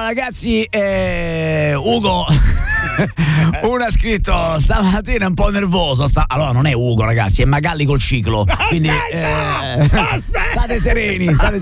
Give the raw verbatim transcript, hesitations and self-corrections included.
ragazzi, eh, Ugo uno ha scritto stamattina un po' nervoso. Sta... Allora non è Ugo, ragazzi, è Magalli col ciclo. Quindi eh, state sereni, state